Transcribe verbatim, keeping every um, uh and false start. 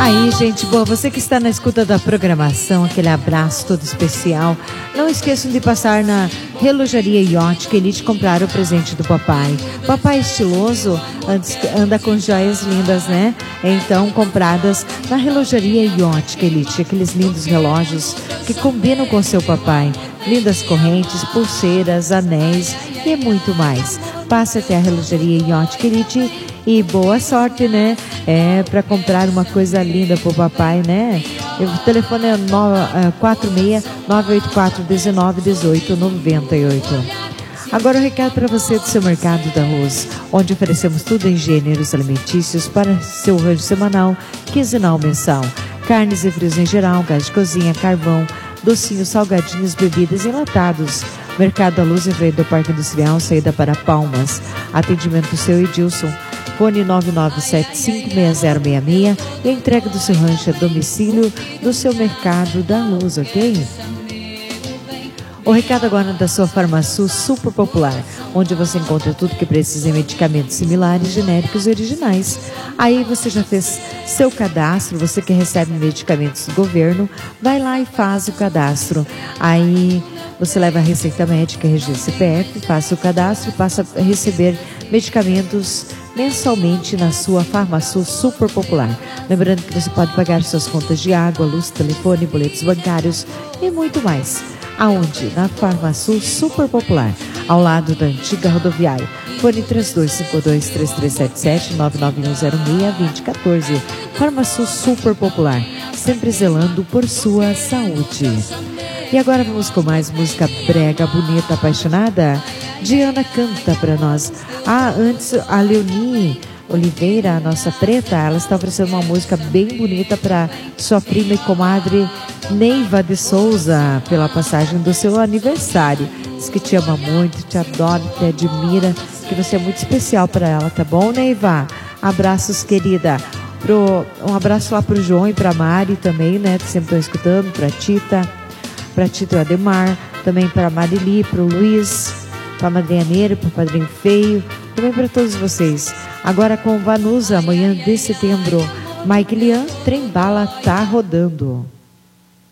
Aí, gente boa, você que está na escuta da programação, aquele abraço todo especial. Não esqueçam de passar na Relojaria e Ótica Elite comprar o presente do papai. Papai estiloso anda com joias lindas, né? Então, compradas na Relojaria e Ótica Elite, aqueles lindos relógios que combinam com seu papai. Lindas correntes, pulseiras, anéis e muito mais. Passe até a Relojaria e Ótica Elite e boa sorte, né? É para comprar uma coisa linda pro papai, né? O telefone é quatro seis nove oito quatro um nove um oito nove oito. Agora um recado para você do seu Mercado da Arroz, onde oferecemos tudo em gêneros alimentícios para seu rancho semanal, quinzenal, mensal. Carnes e frios em geral, gás de cozinha, carvão, docinhos, salgadinhos, bebidas e enlatados. Mercado da Luz, em frente do Parque Industrial, saída para Palmas. Atendimento seu Edilson. Fone nove nove sete cinco seis zero seis seis e a entrega do seu rancho a domicílio do seu Mercado da Luz, ok? O recado agora da sua Farmasul Super Popular, onde você encontra tudo que precisa em medicamentos similares, genéricos e originais. Aí você já fez seu cadastro, você que recebe medicamentos do governo, vai lá e faz o cadastro. Aí você leva a receita médica, registra C P F, faça o cadastro e passa a receber medicamentos mensalmente na sua Farmasul Super Popular. Lembrando que você pode pagar suas contas de água, luz, telefone, boletos bancários e muito mais. Aonde? Na Farmasul Super Popular, ao lado da antiga rodoviária. Fone três dois cinco dois, três três sete sete, nove nove um zero seis, dois zero um quatro. Farmasul Super Popular, sempre zelando por sua saúde. E agora vamos com mais música brega, bonita, apaixonada. Diana canta para nós. Ah, antes a Leonie Oliveira, a nossa preta, ela está oferecendo uma música bem bonita para sua prima e comadre Neiva de Souza, pela passagem do seu aniversário. Diz que te ama muito, te adora, te admira, que você é muito especial para ela, tá bom, Neiva? Abraços, querida. Pro, um abraço lá pro João e pra Mari também, né, que sempre estão escutando, pra Tita, pra Tito Ademar, também pra Marili, pro Luiz, pra Madrinha Neira, pro Padrinho Feio, também para todos vocês. Agora com Vanusa, amanhã de setembro, Mike Lian, Trem Bala tá rodando.